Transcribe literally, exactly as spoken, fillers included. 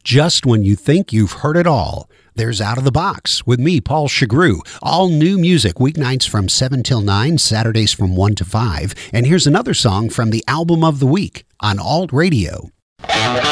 Just when you think you've heard it all, there's Out of the Box with me, Paul Chagru. All new music, weeknights from seven till nine, Saturdays from one to five. And here's another song from the Album of the Week on Alt Radio.